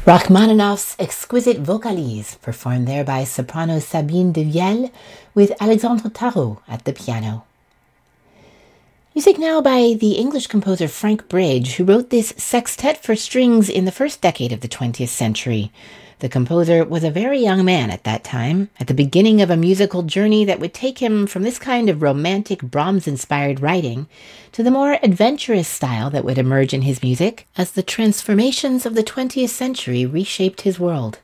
Rachmaninoff's exquisite vocalise, performed there by soprano Sabine de Viel with Alexandre Tarot at the piano. Music now by the English composer Frank Bridge, who wrote this sextet for strings in the first decade of the 20th century. The composer was a very young man at that time, at the beginning of a musical journey that would take him from this kind of romantic Brahms-inspired writing to the more adventurous style that would emerge in his music as the transformations of the 20th century reshaped his world.